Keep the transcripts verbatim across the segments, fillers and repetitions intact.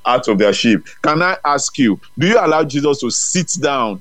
out of their sheep. Can I ask you, do you allow Jesus to sit down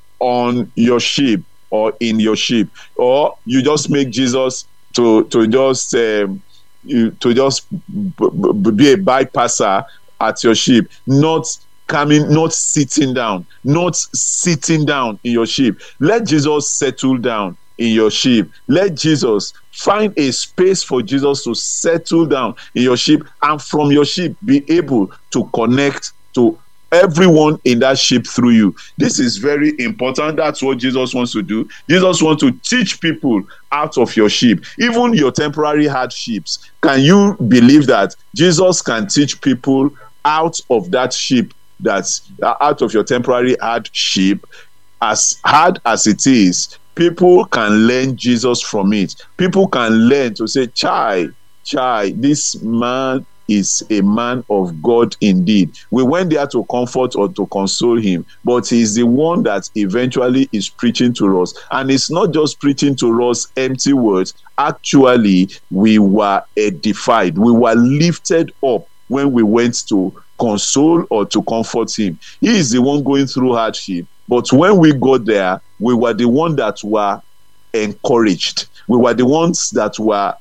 on your sheep or in your sheep, or you just make Jesus to to just um, you, to just b- b- be a bypasser at your sheep, not coming, not sitting down, not sitting down in your sheep? Let Jesus settle down in your sheep. Let Jesus find a space for Jesus to settle down in your sheep, and from your sheep be able to connect to everyone in that sheep through you. This is very important. That's what Jesus wants to do. Jesus wants to teach people out of your sheep, even your temporary hardships. Can you believe that Jesus can teach people out of that sheep, that's out of your temporary hardship? As hard as it is, people can learn Jesus from it. People can learn to say, chai, chai, this man is a man of God indeed. We went there to comfort or to console him, but he's the one that eventually is preaching to us. And it's not just preaching to us empty words. Actually, we were edified. We were lifted up when we went to console or to comfort him. He is the one going through hardship. But when we got there, we were the ones that were encouraged. We were the ones that were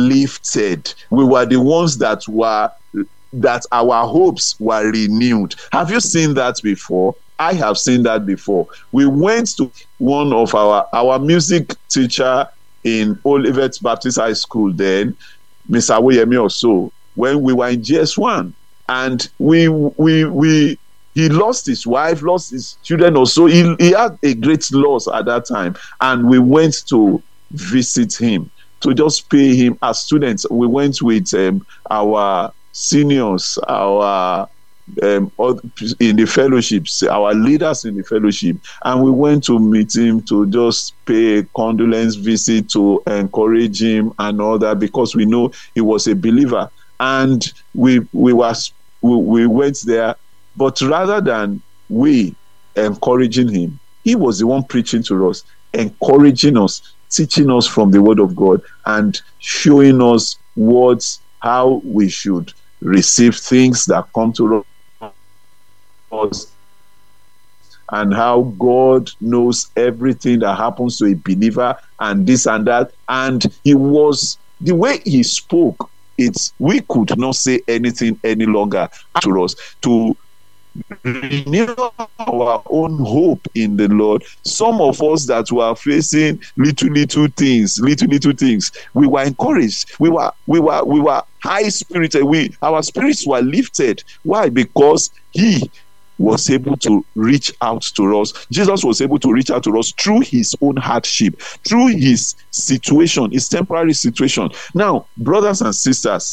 lifted. We were the ones that were that our hopes were renewed. Have you seen that before? I have seen that before. We went to one of our our music teacher in Olivet Baptist High School then, Mister Awoyemi also, when we were in G S one, and we we we he lost his wife, lost his children also. He, he had a great loss at that time, and we went to visit him, to just pay him as students. We went with um, our seniors, our um, in the fellowships, our leaders in the fellowship, and we went to meet him to just pay a condolence visit, to encourage him and all that, because we know he was a believer. And we we was we, we went there, but rather than we encouraging him, he was the one preaching to us, encouraging us, teaching us from the word of God, and showing us what how we should receive things that come to us, and how God knows everything that happens to a believer, and this and that. And he was, the way he spoke, it's we could not say anything any longer to us, to renew our own hope in the Lord. Some of us that were facing little little things, little little things, we were encouraged. We were we were we were high spirited. We our spirits were lifted. Why? Because he was able to reach out to us. Jesus was able to reach out to us through his own hardship, through his situation, his temporary situation. Now, brothers and sisters,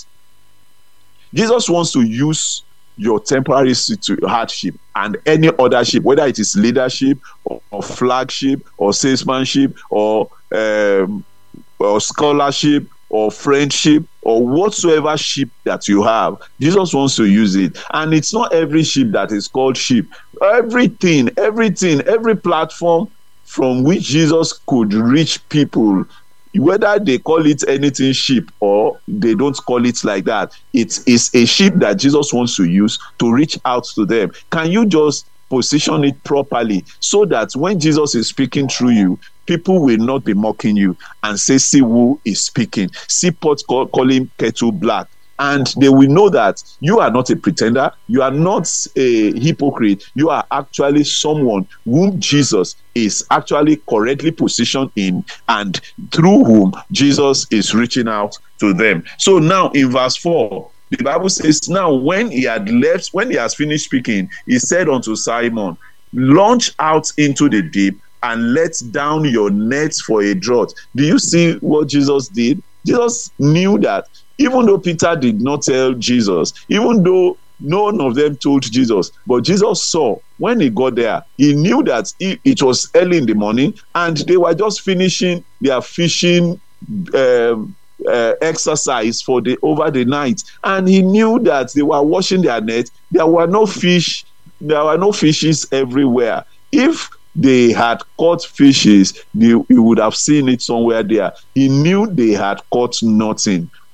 Jesus wants to use your temporary situ- hardship and any other ship, whether it is leadership or, or flagship or salesmanship or um, or scholarship or friendship or whatsoever ship that you have. Jesus wants to use it. And it's not every ship that is called ship. Everything, everything, every platform from which Jesus could reach people, whether they call it anything ship or they don't call it like that, it is a ship that Jesus wants to use to reach out to them. Can you just position it properly so that when Jesus is speaking through you, people will not be mocking you and say, see who is speaking. See pot call, call him kettle black. And they will know that you are not a pretender. You are not a hypocrite. You are actually someone whom Jesus is actually correctly positioned in, and through whom Jesus is reaching out to them. So now in verse four, the Bible says, now when he had left, when he has finished speaking, he said unto Simon, launch out into the deep and let down your nets for a draught. Do you see what Jesus did? Jesus knew that even though Peter did not tell Jesus, even though none of them told Jesus, but Jesus saw when he got there, he knew that he, it was early in the morning and they were just finishing their fishing um, uh, exercise for the over the night. And he knew that they were washing their net. There were no fish, there were no fishes everywhere. If they had caught fishes, they, he would have seen it somewhere there. He knew they had caught nothing.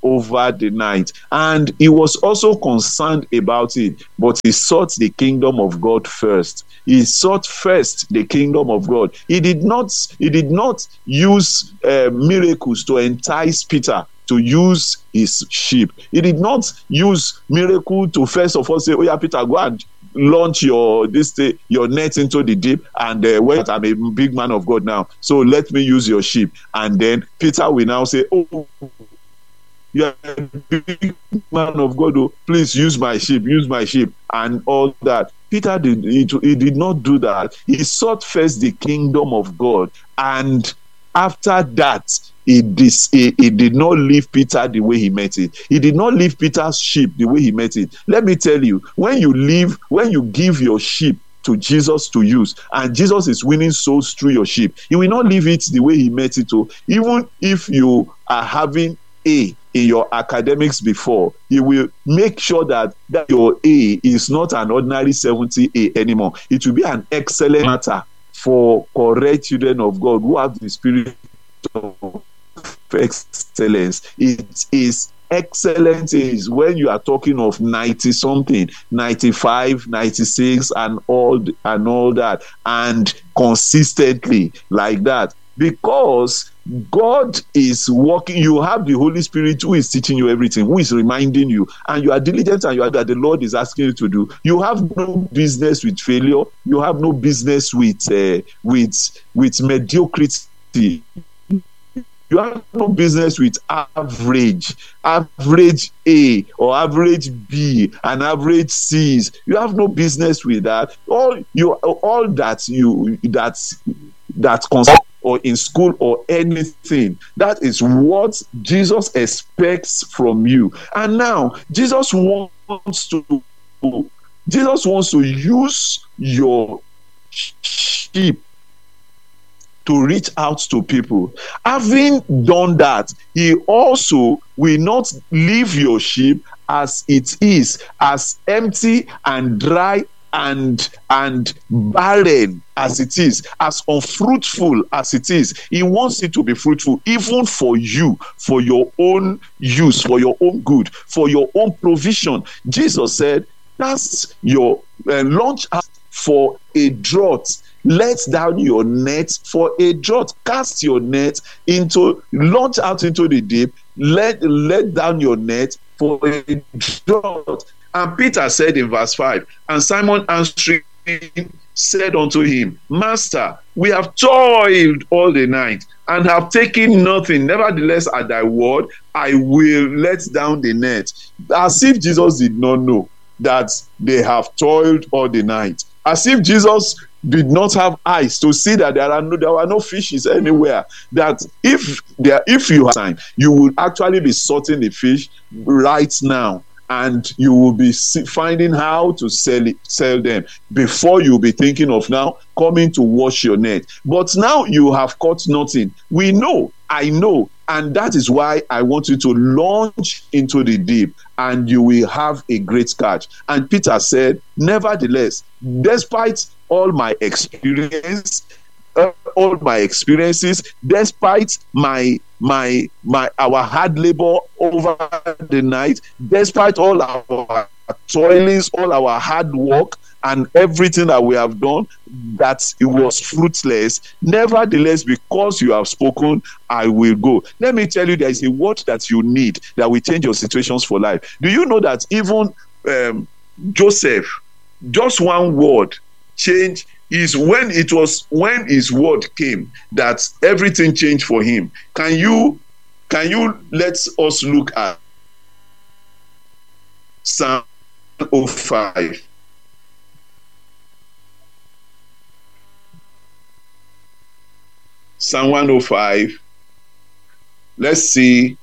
over the night. And he was also concerned about it, but he sought the kingdom of God first. He sought first the kingdom of God. He did not, he did not use uh, miracles to entice Peter to use his ship. He did not use miracle to first of all say, oh yeah, Peter, go and launch your this day, your net into the deep, and uh, wait, I'm a big man of God now, so let me use your ship. And then Peter will now say, oh, you're a big man of God, oh, please use my ship, use my ship, and all that. Peter did he, he did not do that. He sought first the kingdom of God, and after that, he, dis, he, he did not leave Peter the way he met it. He did not leave Peter's ship the way he met it. Let me tell you, when you leave, when you give your ship to Jesus to use, and Jesus is winning souls through your ship, he will not leave it the way he met it. To even if you are having A in your academics before, he will make sure that, that your A is not an ordinary seventy A anymore. It will be an excellent matter for correct children of God who have the spirit of excellence. It is excellent is when you are talking of ninety something, ninety-five, ninety-six, and all and all that, and consistently like that, because God is working. You have the Holy Spirit who is teaching you everything, who is reminding you, and you are diligent, and you are that the Lord is asking you to do. You have no business with failure. You have no business with uh, with with mediocrity. You have no business with average, average A or average B and average C's. You have no business with that. All you, all that you that that concern or in school or anything, that is what Jesus expects from you. And now Jesus wants to Jesus wants to use your sheep to reach out to people. Having done that, he also will not leave your sheep as it is, as empty and dry and and barren as it is, as unfruitful as it is. He wants it to be fruitful, even for you, for your own use, for your own good, for your own provision. Jesus said, that's your uh, launch out for a drought. Let down your net for a drought. Cast your net into, launch out into the deep. Let let down your net for a drought. And Peter said in verse five, and Simon answering said unto him, Master, we have toiled all the night and have taken nothing. Nevertheless, at thy word, I will let down the net. As if Jesus did not know that they have toiled all the night. As if Jesus did not have eyes to see that there are no there are no fishes anywhere. That if there if you have time, you will actually be sorting the fish right now, and you will be finding how to sell it, sell them before you'll be thinking of now coming to wash your net. But now you have caught nothing. We know, I know, and that is why I want you to launch into the deep, and you will have a great catch. And Peter said, nevertheless, despite all my experience, uh, all my experiences, despite my my my our hard labor over the night, despite all our toilings, all our hard work, and everything that we have done, that it was fruitless. Nevertheless, because you have spoken, I will go. Let me tell you, there is a word that you need that will change your situations for life. Do you know that even um, Joseph, just one word change is when it was when his word came that everything changed for him. Can you can you let us look at Psalm one oh five? Psalm one oh five. Let's see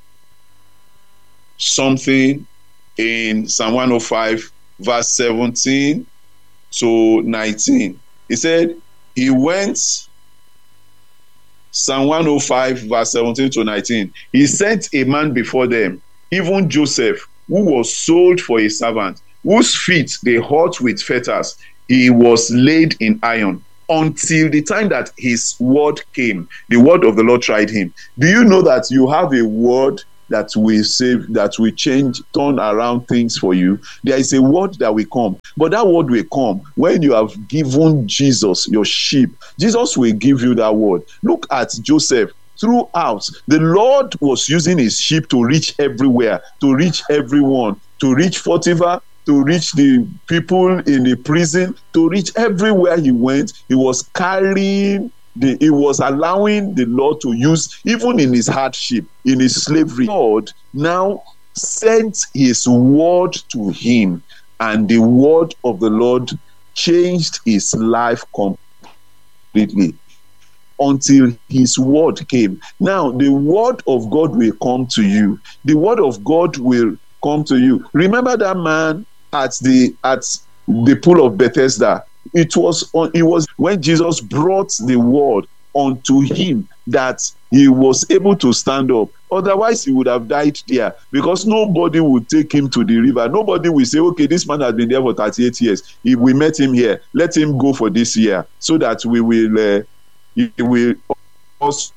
something in Psalm one oh five, verse seventeen to nineteen. He said, he went, Psalm one oh five, verse seventeen to nineteen. He sent a man before them, even Joseph, who was sold for a servant, whose feet they hurt with fetters. He was laid in iron until the time that his word came. The word of the Lord tried him. Do you know that you have a word that will save, that will change, turn around things for you. There is a word that will come, but that word will come when you have given Jesus your sheep. Jesus will give you that word. Look at Joseph. Throughout, the Lord was using his sheep to reach everywhere, to reach everyone, to reach Potiphar, to reach the people in the prison, to reach everywhere he went. He was carrying the, he was allowing the Lord to use, even in his hardship, in his slavery. God now sent his word to him, and the word of the Lord changed his life completely. Until his word came. Now, the word of God will come to you. The word of God will come to you. Remember that man at the at the pool of Bethesda. It was on. It was when Jesus brought the word unto him that he was able to stand up. Otherwise, he would have died there, because nobody would take him to the river. Nobody will say, okay, this man has been there for thirty-eight years. If we met him here, let him go for this year, so that we will. Uh, He will also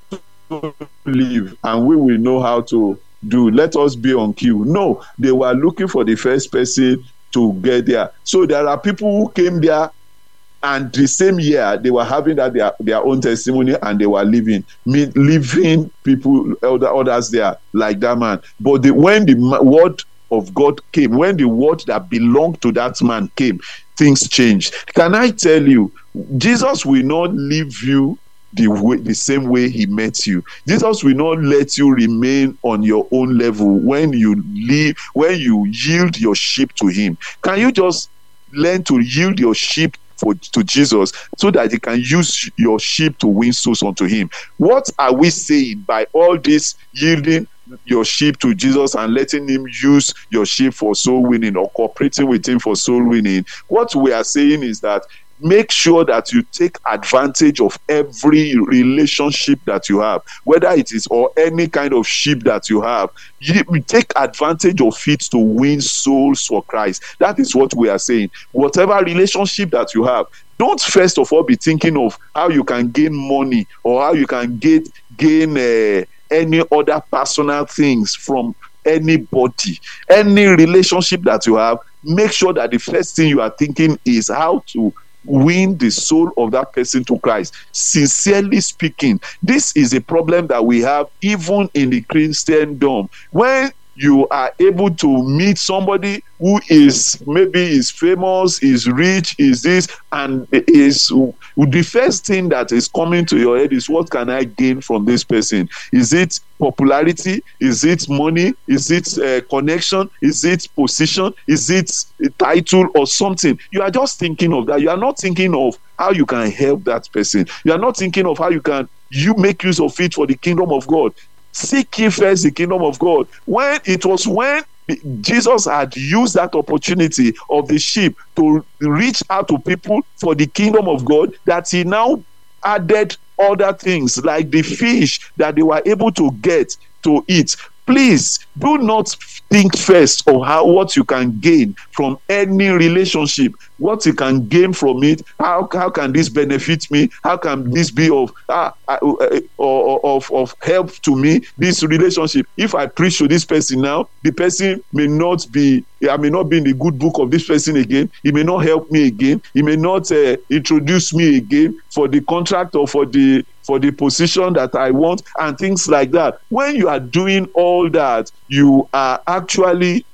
live, and we will know how to do. Let us be on cue. No, they were looking for the first person to get there. So there are people who came there, and the same year they were having that their, their own testimony, and they were living, leaving people, other others there, like that man. But the, when the word of God came, when the word that belonged to that man came, things changed. Can I tell you, Jesus will not leave you the way, the same way he met you. Jesus will not let you remain on your own level when you leave, when you yield your sheep to him. Can you just learn to yield your sheep for, to Jesus, so that you can use your sheep to win souls unto him? What are we saying by all this yielding your sheep to Jesus and letting him use your sheep for soul winning, or cooperating with him for soul winning? What we are saying is that make sure that you take advantage of every relationship that you have, whether it is or any kind of sheep that you have. You take advantage of it to win souls for Christ. That is what we are saying. Whatever relationship that you have, don't first of all be thinking of how you can gain money, or how you can get gain uh, any other personal things from anybody. Any relationship that you have, make sure that the first thing you are thinking is how to win the soul of that person to Christ. Sincerely speaking, this is a problem that we have even in the Christendom. When you are able to meet somebody who is maybe is famous, is rich, is this, and is the first thing that is coming to your head is, what can I gain from this person? Is it popularity? Is it money? Is it uh, connection? Is it position? Is it a title or something? You are just thinking of that. You are not thinking of how you can help that person. You are not thinking of how you can you make use of it for the kingdom of God. Seek ye first the kingdom of God. When it was when Jesus had used that opportunity of the sheep to reach out to people for the kingdom of God, that he now added other things like the fish that they were able to get to eat. Please do not think first of how what you can gain from any relationship, what you can gain from it. How, how can this benefit me? How can this be of uh, uh, uh, of of help to me? This relationship. If I preach to this person now, the person may not be. I may not be in the good book of this person again. He may not help me again. He may not uh, introduce me again for the contract or for the for the position that I want, and things like that. When you are doing all that, you are actually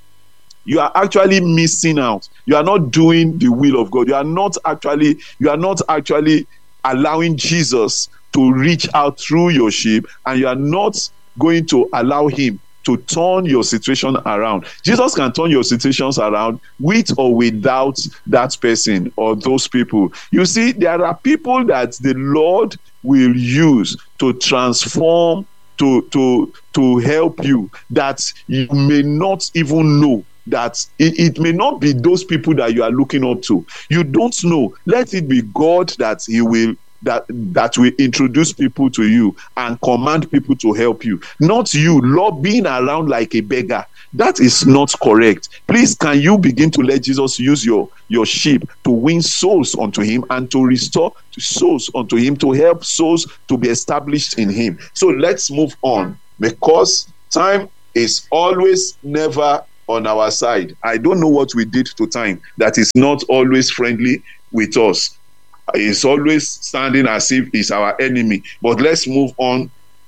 you are actually missing out. You are not doing the will of God. You are not actually you are not actually allowing Jesus to reach out through your sheep, and you are not going to allow him to turn your situation around. Jesus can turn your situations around with or without that person or those people. You see, there are people that the Lord will use to transform, to to to help you, that you may not even know. That it, it may not be those people that you are looking up to. You don't know. Let it be God that he will that that will introduce people to you and command people to help you, not you lobbying around like a beggar. That is not correct. Please, can you begin to let Jesus use your your sheep to win souls unto him and to restore souls unto him, to help souls to be established in him? So let's move on, because Time is always never on our side. I don't know what we did to time that is not always friendly with us. It's always standing as if it's our enemy. But let's move on.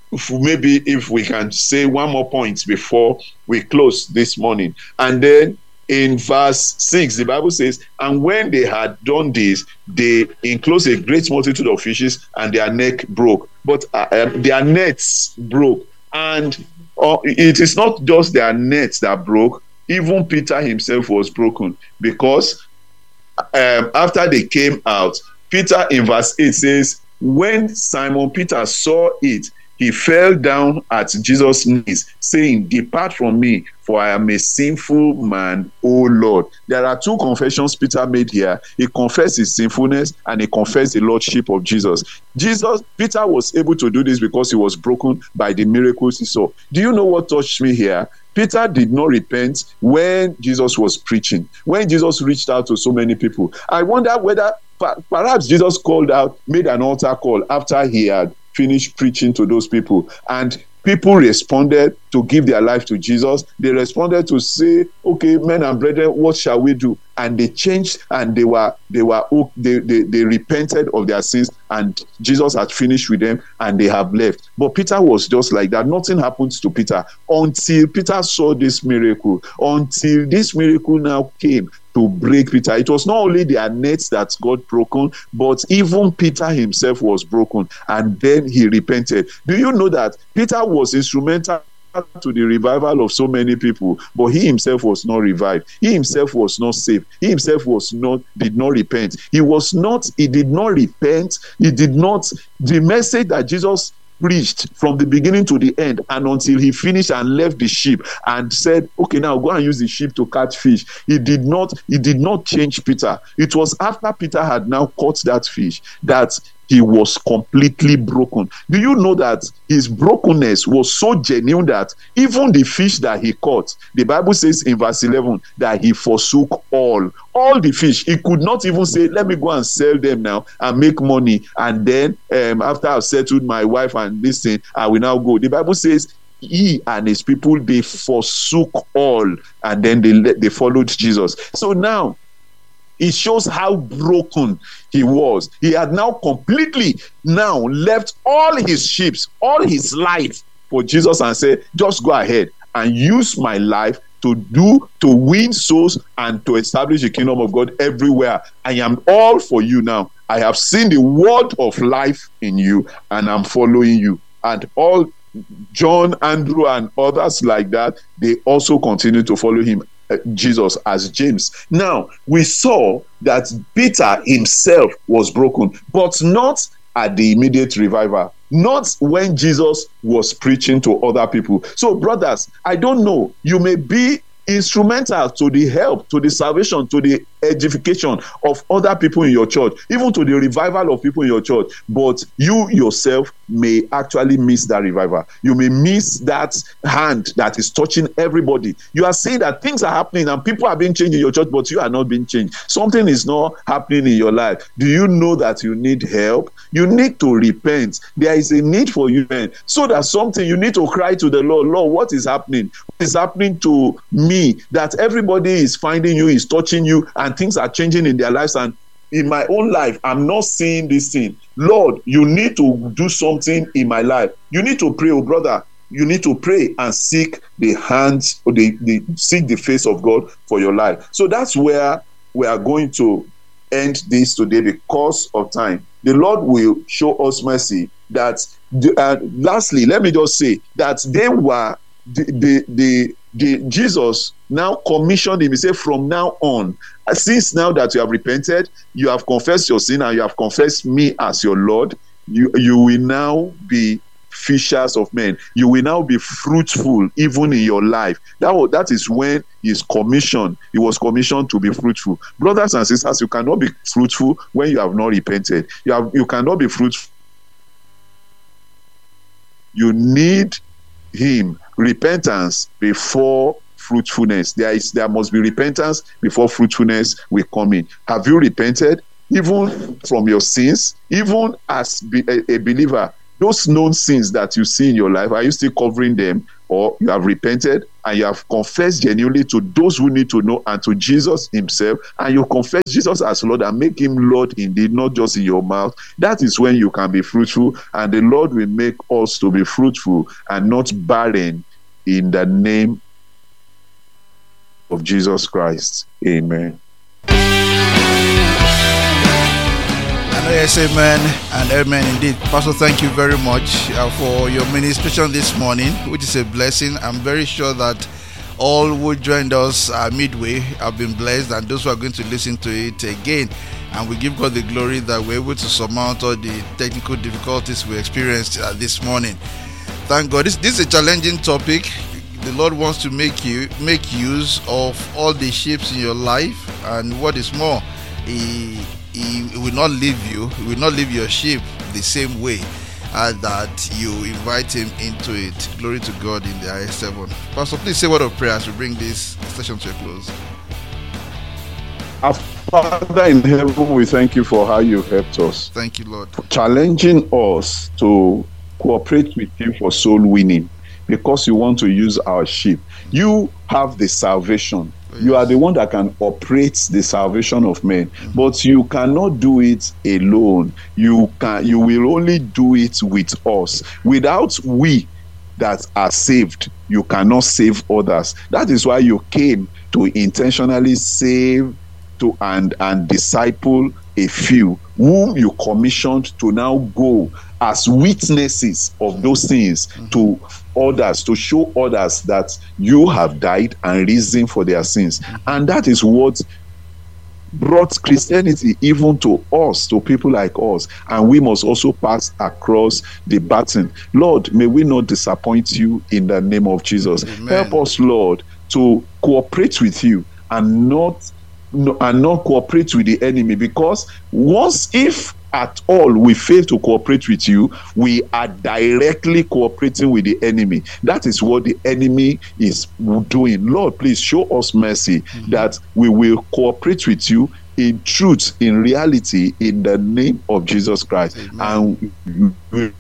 Maybe if we can say one more point before we close this morning. And then in verse six, the Bible says, and when they had done this, they enclosed a great multitude of fishes, and their neck broke. But uh, their nets broke. And uh, it is not just their nets that broke. Even Peter himself was broken, because um, after they came out, Peter in verse eight says, when Simon Peter saw it, he fell down at Jesus' knees, saying, depart from me, for I am a sinful man, O Lord. There are two confessions Peter made here. He confessed his sinfulness, and he confessed the lordship of Jesus. Jesus, Peter was able to do this because he was broken by the miracles he saw. Do you know what touched me here? Peter did not repent when Jesus was preaching, when Jesus reached out to so many people. I wonder whether perhaps Jesus called out, made an altar call after he had finished preaching to those people, and people responded to give their life to Jesus. They responded to say, okay, men and brethren, what shall we do? And they changed, and they were they were they, they, they repented of their sins, and Jesus had finished with them, and they have left. But Peter was just like that. Nothing happened to Peter until Peter saw this miracle, until this miracle now came to break Peter. It was not only their nets that got broken, but even Peter himself was broken, and then he repented. Do you know that Peter was instrumental to the revival of so many people, but he himself was not revived. He himself was not saved. He himself was not, did not repent. He was not, he did not repent. He did not, the message that Jesus preached from the beginning to the end, and until he finished and left the ship and said, okay, now go and use the ship to catch fish. He did not, he did not change Peter. It was after Peter had now caught that fish that he was completely broken. Do you know that his brokenness was so genuine that even the fish that he caught, the Bible says in verse eleven that he forsook all. All the fish. He could not even say, let me go and sell them now and make money. And then um, after I've settled my wife and this thing, I will now go. The Bible says he and his people, they forsook all, and then they, they followed Jesus. So now, it shows how broken he was. He had now completely now left all his sheep, all his life for Jesus, and said, just go ahead and use my life to do, to win souls and to establish the kingdom of God everywhere. I am all for you now. I have seen the word of life in you, and I'm following you. And all John, Andrew, and others like that, they also continue to follow him. Uh, Jesus as James. Now, we saw that Peter himself was broken, but not at the immediate revival, not when Jesus was preaching to other people. So, brothers, I don't know, you may be instrumental to the help, to the salvation, to the edification of other people in your church, even to the revival of people in your church, but you yourself may actually miss that revival. You may miss that hand that is touching everybody. You are saying that things are happening and people are being changed in your church, but you are not being changed. Something is not happening in your life. Do you know that you need help? You need to repent. There is a need for you, man. So that something, you need to cry to the Lord, Lord, what is happening? What is happening to me that everybody is finding you, is touching you, and things are changing in their lives, and in my own life I'm not seeing this thing. Lord, you need to do something in my life. You need to pray, oh brother. You need to pray and seek the hands or the, the seek the face of God for your life. So that's where we are going to end this today because of time. The Lord will show us mercy. That uh, lastly, let me just say that they were the the the, the Jesus now commissioned him. He said, from now on, since now that you have repented, you have confessed your sin, and you have confessed me as your Lord, you you will now be fishers of men. You will now be fruitful even in your life. That was, that is when his commission, he was commissioned to be fruitful. Brothers and sisters, you cannot be fruitful when you have not repented. You have you cannot be fruitful. You need him. Repentance before fruitfulness. There is there must be repentance before fruitfulness will come in. Have you repented even from your sins? Even as be, a, a believer, those known sins that you see in your life, are you still covering them? Or you have repented and you have confessed genuinely to those who need to know and to Jesus himself, and you confess Jesus as Lord and make him Lord indeed, not just in your mouth. That is when you can be fruitful, and the Lord will make us to be fruitful and not barren, in the name of Jesus Christ. Amen. Yes, amen and amen indeed. Pastor, thank you very much uh, for your ministration this morning, which is a blessing. I'm very sure that all who joined us uh, midway have been blessed, and those who are going to listen to it again. And we give God the glory that we're able to surmount all the technical difficulties we experienced uh, this morning. Thank God. This, this is a challenging topic. The Lord wants to make you make use of all the shapes in your life, and what is more, He He will not leave you, He will not leave your sheep the same way uh, that you invite Him into it. Glory to God in the highest heaven. Pastor, please say a word of prayer as we bring this session to a close. Our Father in heaven, we thank you for how you helped us. Thank you, Lord. Challenging us to cooperate with you for soul winning, because you want to use our sheep. You have the salvation. You are the one that can operate the salvation of men, mm-hmm. but you cannot do it alone. You can. You will only do it with us. Without we that are saved, you cannot save others. That is why you came to intentionally save to and and disciple a few whom you commissioned to now go as witnesses of those things mm-hmm. to others, to show others that you have died and risen for their sins. Mm-hmm. And that is what brought Christianity even to us, to people like us. And we must also pass across the baton. Lord, may we not disappoint you in the name of Jesus. Amen. Help us, Lord, to cooperate with you and not No, and not cooperate with the enemy, because once, if at all we fail to cooperate with you, we are directly cooperating with the enemy. That is what the enemy is doing. Lord, please show us mercy, mm-hmm. that we will cooperate with you in truth, in reality, in the name of Jesus Christ. Amen. And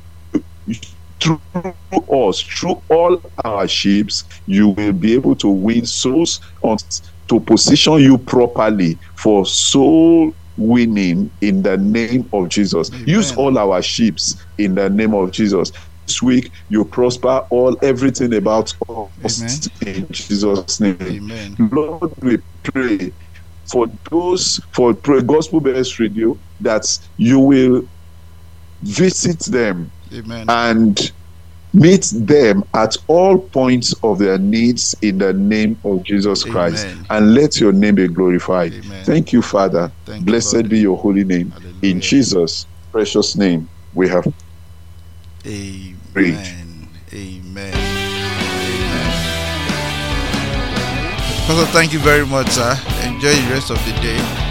through us, through all our sheep, you will be able to win souls on to position you properly for soul winning in the name of Jesus. Amen. Use all our sheep in the name of Jesus. This week you prosper all everything about us. Amen. In Jesus' name. Amen. Lord, we pray for those for Gospel Best Radio that you will visit them. Amen. And meet them at all points of their needs in the name of Jesus Christ. Amen. And let your name be glorified. Amen. Thank you, Father. Thank Blessed you, be your holy name. Hallelujah. In Jesus' precious name we have Amen. prayed. Amen. Amen. Pastor, thank you very much, sir. Enjoy the rest of the day.